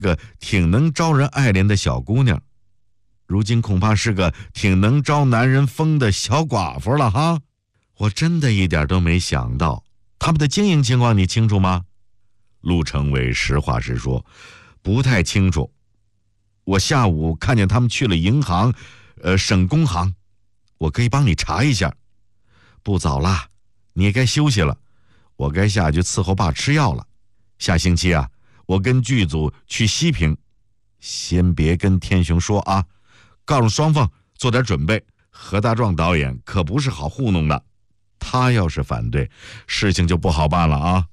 个挺能招人爱怜的小姑娘，如今恐怕是个挺能招男人疯的小寡妇了哈。我真的一点都没想到，他们的经营情况你清楚吗？陆成伟实话实说，不太清楚。我下午看见他们去了银行，省工行，我可以帮你查一下。不早了，你也该休息了，我该下去伺候爸吃药了。下星期啊，我跟剧组去西平，先别跟天雄说啊，告诉双凤做点准备。何大壮导演可不是好糊弄的，他要是反对，事情就不好办了啊。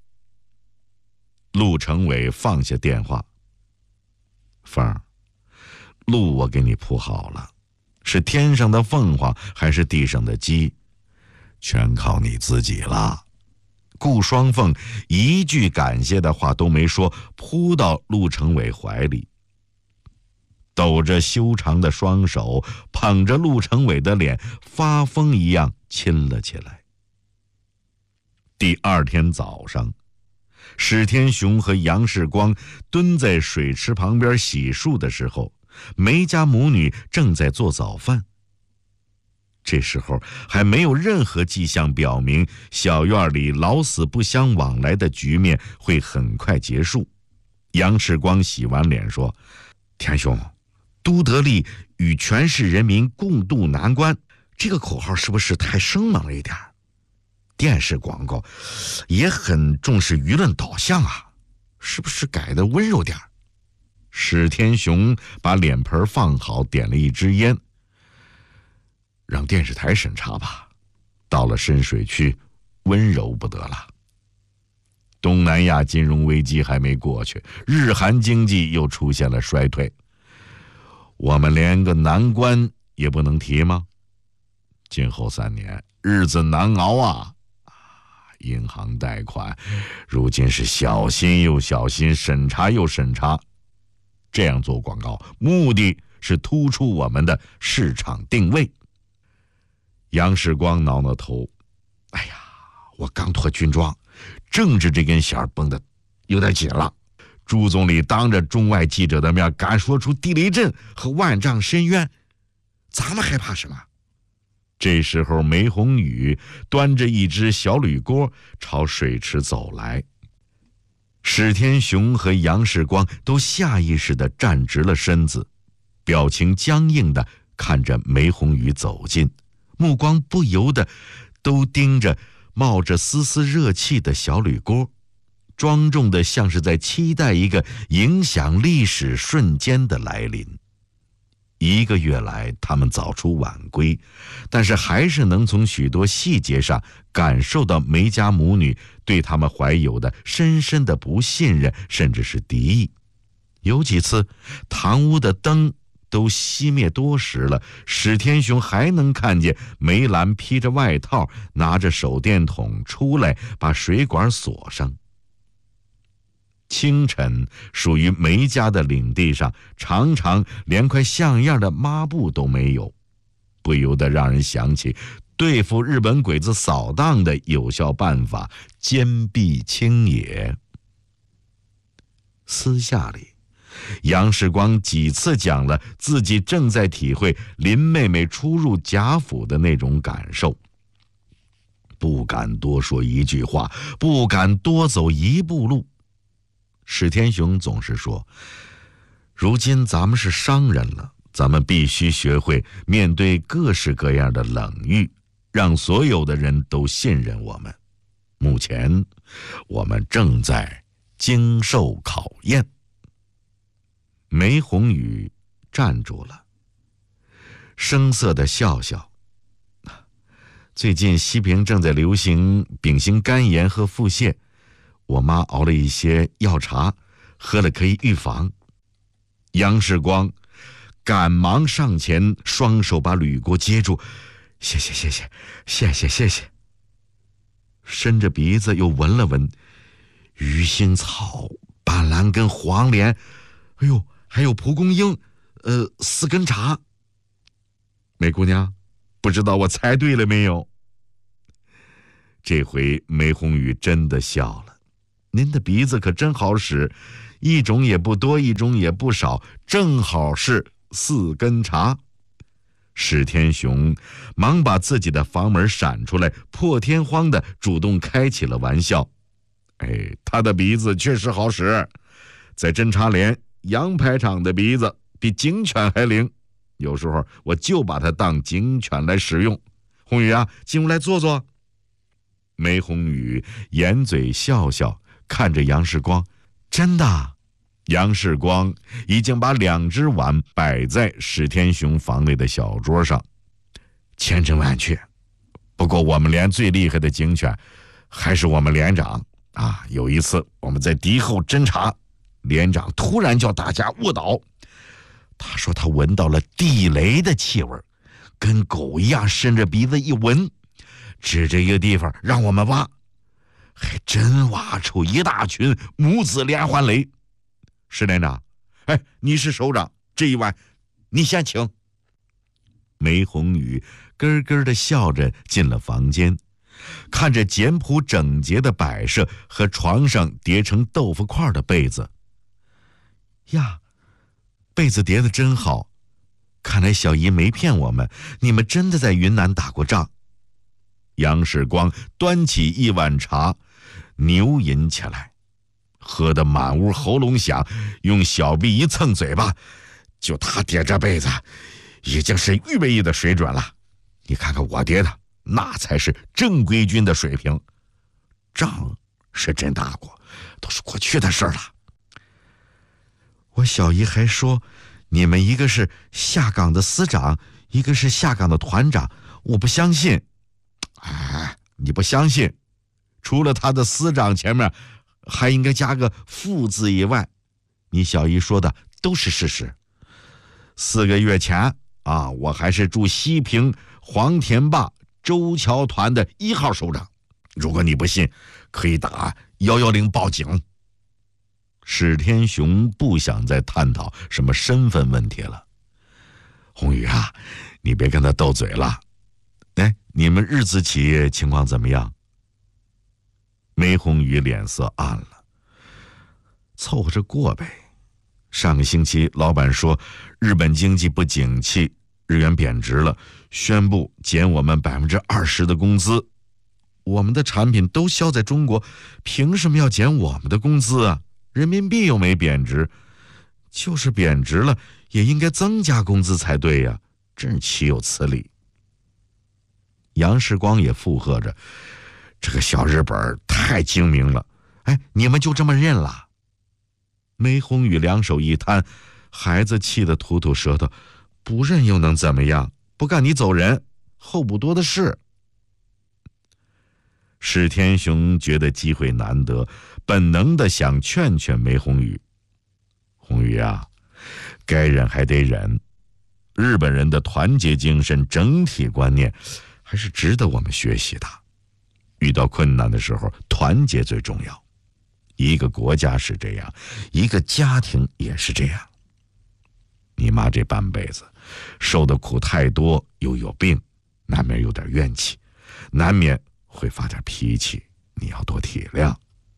陆成伟放下电话，凤儿，路我给你铺好了，是天上的凤凰还是地上的鸡，全靠你自己了。顾双凤一句感谢的话都没说，扑到陆成伟怀里，抖着修长的双手，捧着陆成伟的脸，发疯一样亲了起来。第二天早上，史天雄和杨世光蹲在水池旁边洗漱的时候，梅家母女正在做早饭。这时候还没有任何迹象表明小院里老死不相往来的局面会很快结束。杨世光洗完脸说：天兄，都得力与全市人民共度难关，这个口号是不是太生猛了一点？电视广告也很重视舆论导向啊，是不是改得温柔点？史天雄把脸盆放好，点了一支烟。让电视台审查吧，到了深水区，温柔不得了。东南亚金融危机还没过去，日韩经济又出现了衰退，我们连个难关也不能提吗？今后3年日子难熬啊！银行贷款如今是小心又小心，审查又审查。这样做广告，目的是突出我们的市场定位。杨世光挠挠头，哎呀，我刚脱军装，政治这根弦绷得有点紧了。朱总理当着中外记者的面敢说出地雷阵和万丈深渊，咱们害怕什么？这时候梅红雨端着一只小铝锅朝水池走来，史天雄和杨世光都下意识地站直了身子，表情僵硬地看着梅红雨走近，目光不由得都盯着冒着丝丝热气的小铝锅，庄重的像是在期待一个影响历史瞬间的来临。1个月来，他们早出晚归，但是还是能从许多细节上感受到梅家母女对他们怀有的深深的不信任，甚至是敌意。有几次，堂屋的灯都熄灭多时了，史天雄还能看见梅兰披着外套，拿着手电筒出来，把水管锁上。清晨属于梅家的领地上，常常连块像样的抹布都没有，不由得让人想起对付日本鬼子扫荡的有效办法——坚壁清野。私下里，杨世光几次讲了自己正在体会林妹妹出入贾府的那种感受，不敢多说一句话，不敢多走一步路。史天雄总是说，如今咱们是商人了，咱们必须学会面对各式各样的冷遇，让所有的人都信任我们。目前我们正在经受考验。梅红雨站住了，生涩的笑笑。最近西平正在流行丙型肝炎和腹泻，我妈熬了一些药茶，喝了可以预防。杨世光赶忙上前，双手把铝锅接住，谢谢谢谢谢谢谢谢。伸着鼻子又闻了闻，鱼腥草、板蓝根、黄连，哎呦，还有蒲公英，4根茶。梅姑娘，不知道我猜对了没有？这回梅红雨真的笑了，您的鼻子可真好使， 一种也不多，一种也不少，正好是4根茶。史天雄忙把自己的房门闪出来，破天荒地主动开起了玩笑。他的鼻子确实好使，在侦察连羊排场的鼻子比警犬还灵，有时候我就把它当警犬来使用。红宇啊，进屋来坐坐。梅红雨掩嘴笑笑，看着杨世光，真的？杨世光已经把2只碗摆在史天雄房内的小桌上。千真万确，不过我们连最厉害的警犬还是我们连长啊！有一次我们在敌后侦察，连长突然叫大家卧倒，他说他闻到了地雷的气味，跟狗一样伸着鼻子一闻，指着一个地方让我们挖，还真挖出一大群母子连环雷。史连长，你是首长，这一晚你先请。梅红雨咯咯地笑着进了房间，看着简朴整洁的摆设和床上叠成豆腐块的被子。呀，被子叠得真好，看来小姨没骗我们，你们真的在云南打过仗。杨世光端起一碗茶，牛饮起来，喝得满屋喉咙响，用小臂一蹭嘴巴，就他叠这被子已经是预备役的水准了，你看看我叠的那才是正规军的水平。仗是真打过，都是过去的事了。我小姨还说你们一个是下岗的司长，一个是下岗的团长，我不相信。你不相信，除了他的司长前面还应该加个副字以外，你小姨说的都是事实。4个月前我还是驻西平黄田坝周桥团的1号首长，如果你不信，可以打110报警。史天雄不想再探讨什么身份问题了。红宇啊，你别跟他斗嘴了。你们日资企业情况怎么样？梅红雨脸色暗了，凑合着过呗。上个星期老板说日本经济不景气，日元贬值了，宣布减我们20%的工资。我们的产品都销在中国，凭什么要减我们的工资啊？人民币又没贬值，就是贬值了也应该增加工资才对呀，真是岂有此理。杨世光也附和着，这个小日本太精明了，你们就这么认了？梅红雨两手一摊，孩子气得吐吐舌头，不认又能怎么样？不干你走人，后补多的是。史天雄觉得机会难得，本能的想劝劝梅红雨。红雨啊，该忍还得忍，日本人的团结精神、整体观念还是值得我们学习的。遇到困难的时候，团结最重要。一个国家是这样，一个家庭也是这样。你妈这半辈子受的苦太多，又有病，难免有点怨气，难免会发点脾气，你要多体谅。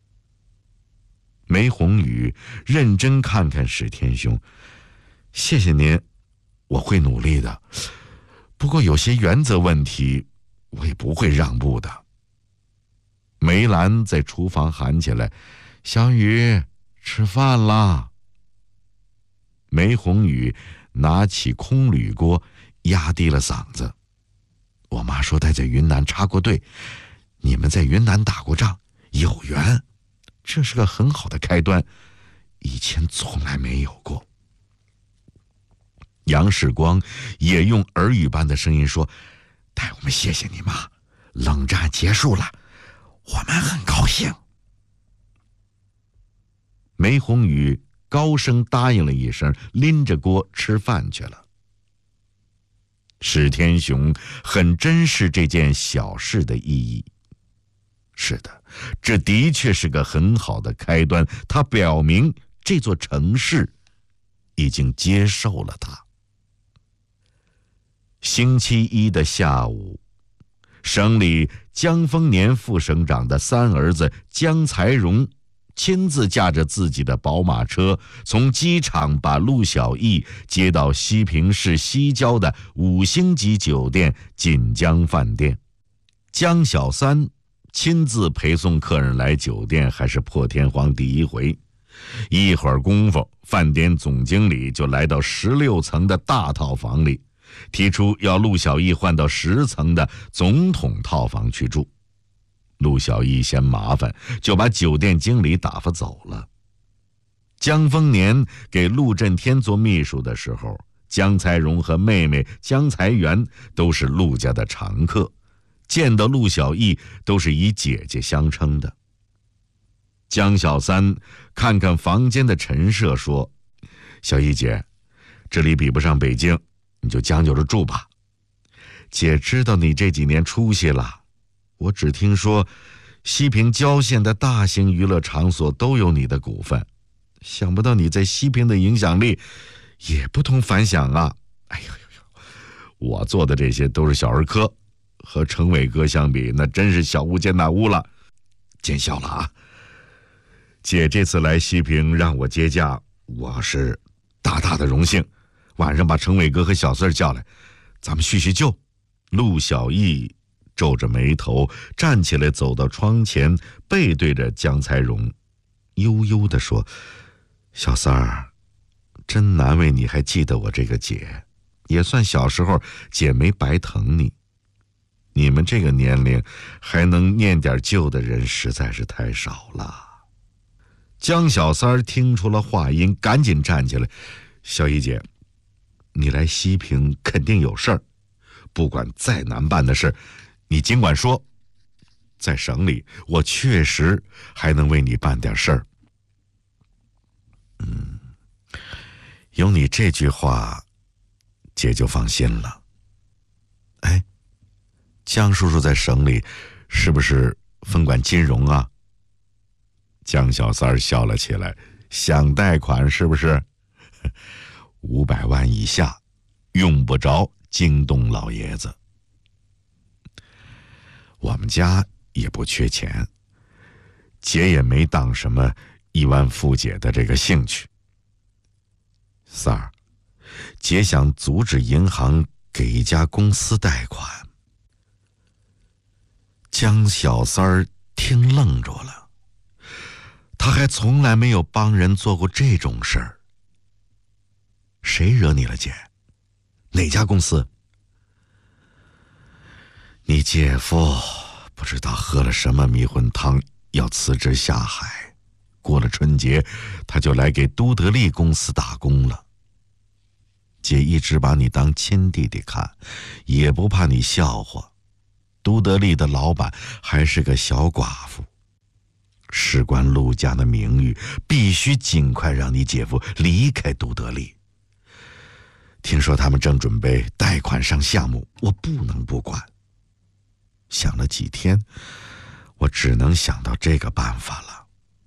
梅红雨认真看看史天雄，谢谢您，我会努力的。不过有些原则问题，我也不会让步的。梅兰在厨房喊起来：“小雨，吃饭啦！”梅红雨拿起空铝锅，压低了嗓子：“我妈说她在云南插过队，你们在云南打过仗，有缘，这是个很好的开端，以前从来没有过。”杨世光也用耳语般的声音说：“代我们谢谢你妈，冷战结束了，我们很高兴。”梅红雨高声答应了一声，拎着锅吃饭去了。史天雄很珍视这件小事的意义。是的，这的确是个很好的开端，它表明这座城市已经接受了他。星期一的下午，省里江丰年副省长的3儿子江才荣亲自驾着自己的宝马车，从机场把陆小艺接到西平市西郊的5星级酒店锦江饭店。江小三亲自陪送客人来酒店，还是破天荒第一回。一会儿功夫，饭店总经理就来到16层的大套房里，提出要陆小艺换到10层的总统套房去住。陆小艺嫌麻烦，就把酒店经理打发走了。江丰年给陆振天做秘书的时候，江才荣和妹妹江才媛都是陆家的常客，见到陆小艺都是以姐姐相称的。江小三看看房间的陈设，说：“小艺姐，这里比不上北京，你就将就着住吧。姐知道你这几年出息了，我只听说西平郊县的大型娱乐场所都有你的股份，想不到你在西平的影响力也不同凡响啊！哎呦呦呦，我做的这些都是小儿科，和程伟哥相比，那真是小巫见大巫了。见笑了啊！姐这次来西平让我接驾，我是大大的荣幸。晚上把程伟哥和小四叫来，咱们叙叙旧。”陆小艺皱着眉头站起来，走到窗前，背对着江才荣，悠悠地说：“小三儿，真难为你还记得我这个姐，也算小时候姐没白疼你。你们这个年龄还能念点旧的人实在是太少了。”江小三儿听出了话音，赶紧站起来：“小艺姐，你来西平肯定有事儿，不管再难办的事，你尽管说，在省里我确实还能为你办点事儿。”有你这句话，姐就放心了。哎，江叔叔在省里是不是分管金融啊？江小三儿笑了起来：“想贷款是不是？500万以下，用不着惊动老爷子。我们家也不缺钱，姐也没当什么亿万富姐的这个兴趣。三儿，姐想阻止银行给一家公司贷款。”江小三儿听愣住了，他还从来没有帮人做过这种事儿。谁惹你了，姐？哪家公司？你姐夫不知道喝了什么迷魂汤，要辞职下海。过了春节，他就来给都德利公司打工了。姐一直把你当亲弟弟看，也不怕你笑话。都德利的老板还是个小寡妇，事关陆家的名誉，必须尽快让你姐夫离开都德利。听说他们正准备贷款上项目，我不能不管。想了几天，我只能想到这个办法了。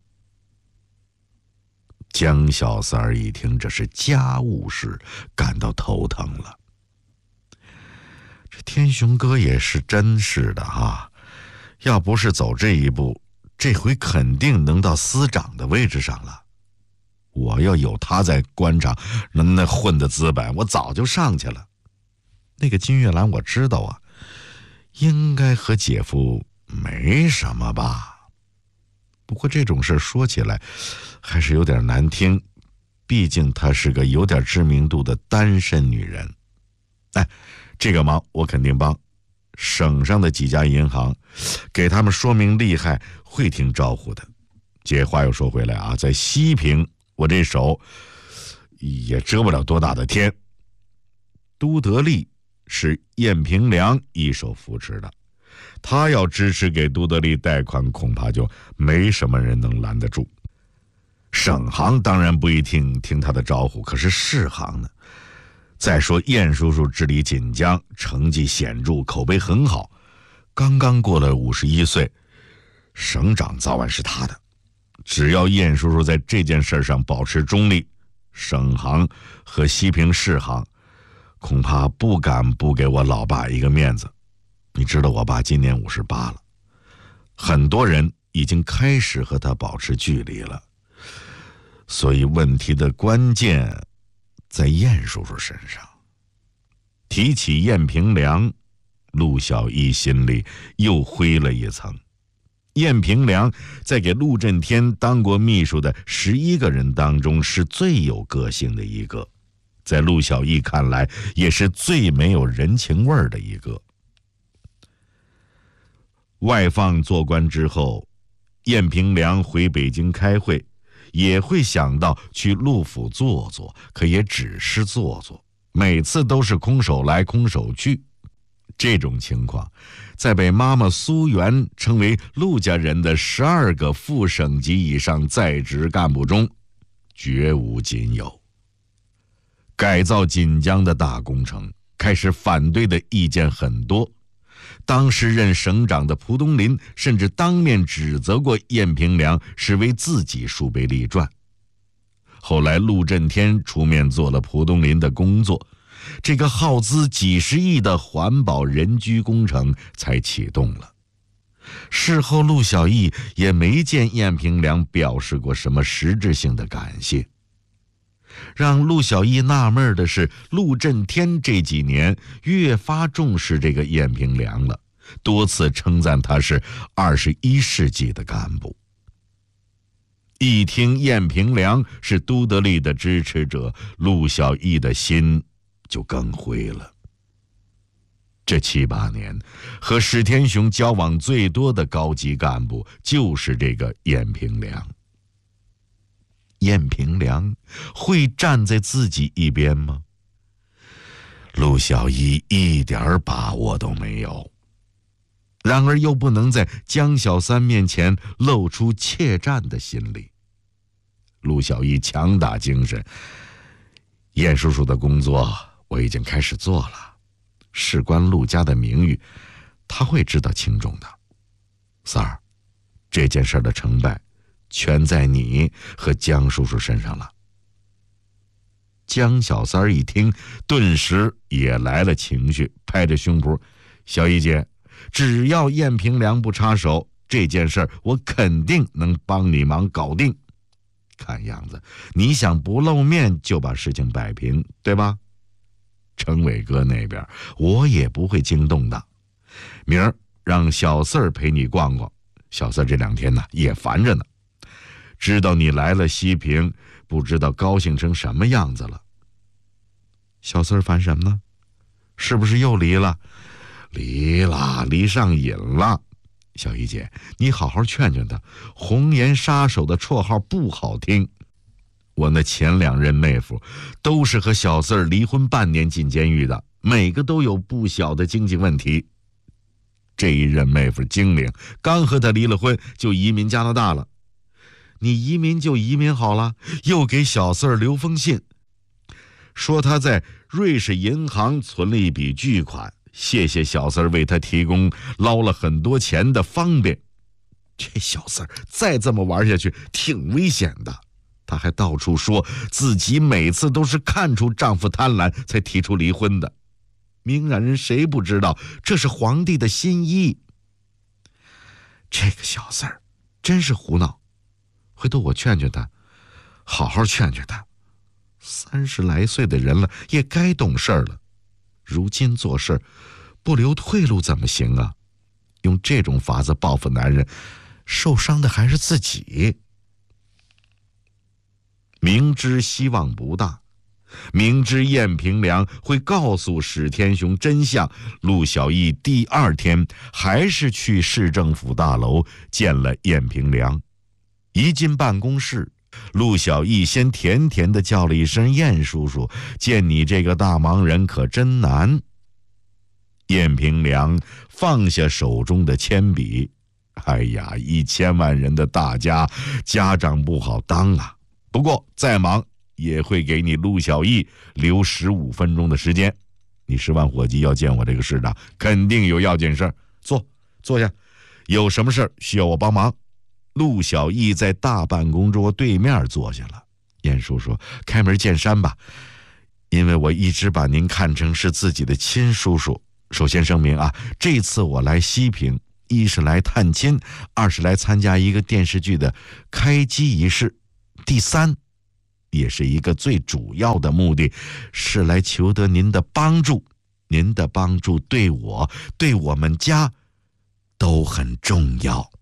江小三儿一听这是家务事，感到头疼了。这天雄哥也是真是的哈，要不是走这一步，这回肯定能到司长的位置上了。我要有他在官场那混的资本，我早就上去了。那个金月兰我知道啊，应该和姐夫没什么吧。不过这种事说起来还是有点难听，毕竟她是个有点知名度的单身女人。哎，这个忙我肯定帮。省上的几家银行给他们说明厉害，会听招呼的。姐，话又说回来啊，在西平我这手也遮不了多大的天。都德利是晏平良一手扶持的，他要支持给都德利贷款，恐怕就没什么人能拦得住。省行当然不一定听他的招呼，可是市行呢？再说晏叔叔治理锦江，成绩显著，口碑很好，刚刚过了51岁，省长早晚是他的。只要晏叔叔在这件事上保持中立，省行和西平市行恐怕不敢不给我老爸一个面子。你知道我爸今年58了，很多人已经开始和他保持距离了，所以问题的关键在晏叔叔身上。提起晏平良，陆小艺心里又灰了一层。晏平良在给陆振天当过秘书的11个人当中是最有个性的一个，在陆小艺看来也是最没有人情味儿的一个。外放做官之后，晏平良回北京开会，也会想到去陆府坐坐，可也只是坐坐，每次都是空手来空手去。这种情况在被妈妈苏媛称为陆家人的12个副省级以上在职干部中绝无仅有。改造锦江的大工程开始反对的意见很多，当时任省长的蒲东林甚至当面指责过晏平良是为自己树碑立传。后来陆振天出面做了蒲东林的工作，这个耗资几十亿的环保人居工程才启动了。事后陆小艺也没见晏平良表示过什么实质性的感谢。让陆小艺纳闷的是，陆振天这几年越发重视这个晏平良了，多次称赞他是21世纪的干部。一听晏平良是都德利的支持者，陆小艺的心就更灰了。这7、8年，和史天雄交往最多的高级干部就是这个晏平良。晏平良会站在自己一边吗？陆小艺一点把握都没有，然而又不能在江小三面前露出怯战的心理。陆小艺强打精神，晏叔叔的工作我已经开始做了，事关陆家的名誉，他会知道轻重的。三儿，这件事的成败全在你和江叔叔身上了。江小三儿一听，顿时也来了情绪，拍着胸脯：小艺姐，只要晏平良不插手，这件事我肯定能帮你忙搞定。看样子你想不露面就把事情摆平，对吧？程伟哥那边我也不会惊动的，明儿让小四儿陪你逛逛，小四儿这2天呢也烦着呢，知道你来了西平，不知道高兴成什么样子了。小四儿烦什么呢？是不是又离了？离了，离上瘾了。小艺姐，你好好劝劝他，红颜杀手的绰号不好听。我那前2任妹夫都是和小四儿离婚半年进监狱的，每个都有不小的经济问题。这一任妹夫精灵，刚和他离了婚就移民加拿大了。你移民就移民好了，又给小四儿留封信，说他在瑞士银行存了一笔巨款，谢谢小四儿为他提供捞了很多钱的方便。这小四儿再这么玩下去挺危险的，他还到处说自己每次都是看出丈夫贪婪才提出离婚的，明眼人谁不知道这是皇帝的心意。这个小四儿真是胡闹，回头我劝劝他，好好劝劝他。30来岁的人了，也该懂事了。如今做事不留退路怎么行啊？用这种法子报复男人，受伤的还是自己。明知希望不大，明知晏平良会告诉史天雄真相，陆小艺第2天还是去市政府大楼见了晏平良。一进办公室，陆小艺先甜甜地叫了一声晏叔叔，见你这个大忙人可真难。晏平良放下手中的铅笔，哎呀，1000万人的大家，家长不好当啊。不过再忙也会给你陆小艺留15分钟的时间。你10万伙计要见我这个市长，肯定有要紧事儿，坐下，有什么事儿需要我帮忙？陆小艺在大办公桌对面坐下了。晏叔叔，开门见山吧，因为我一直把您看成是自己的亲叔叔。首先声明啊，这次我来西平一是来探亲，二是来参加一个电视剧的开机仪式，第三，也是一个最主要的目的，是来求得您的帮助。您的帮助对我们家都很重要。